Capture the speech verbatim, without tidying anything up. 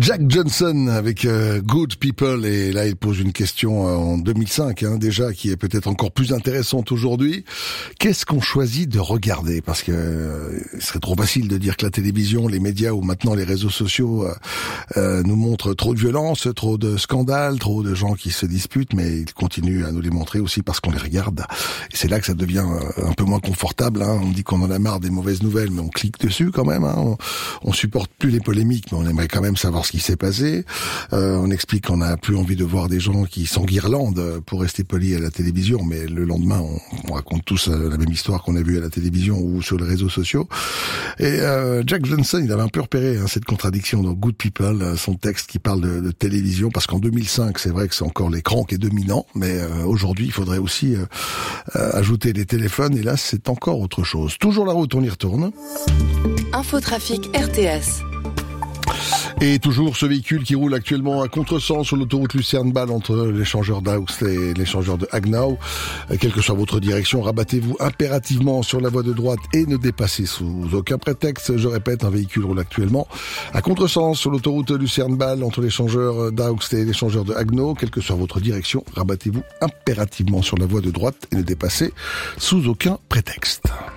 Jack Johnson avec euh, Good People, et là il pose une question euh, en deux mille cinq hein, déjà, qui est peut-être encore plus intéressante aujourd'hui. Qu'est-ce qu'on choisit de regarder? Parce que euh, il serait trop facile de dire que la télévision, les médias ou maintenant les réseaux sociaux euh, euh, nous montrent trop de violence, trop de scandales, trop de gens qui se disputent, mais ils continuent à nous les montrer aussi parce qu'on les regarde. Et c'est là que ça devient euh, un peu moins confortable. Hein. On dit qu'on en a marre des mauvaises nouvelles, mais on clique dessus quand même. Hein. On, on supporte plus les polémiques, mais on aimerait quand même savoir ce qui s'est passé. Euh, on explique qu'on n'a plus envie de voir des gens qui s'enguirlandent, pour rester poli, à la télévision, mais le lendemain, on, on raconte tous la même histoire qu'on a vue à la télévision ou sur les réseaux sociaux. Et euh, Jack Johnson, il avait un peu repéré hein, cette contradiction dans Good People, son texte qui parle de, de télévision, parce qu'en deux mille cinq, c'est vrai que c'est encore l'écran qui est dominant, mais euh, aujourd'hui, il faudrait aussi euh, euh, ajouter les téléphones, et là, c'est encore autre chose. Toujours la route, on y retourne. Infotrafic R T S. Et toujours ce véhicule qui roule actuellement à contresens sur l'autoroute Lucerne-Bâle entre l'échangeur d'Aux et l'échangeur de Haguenau. Quelle que soit votre direction, rabattez-vous impérativement sur la voie de droite et ne dépassez sous aucun prétexte. Je répète, un véhicule roule actuellement à contresens sur l'autoroute Lucerne-Bâle entre l'échangeur d'Aux et l'échangeur de Haguenau. Quelle que soit votre direction, rabattez-vous impérativement sur la voie de droite et ne dépassez sous aucun prétexte.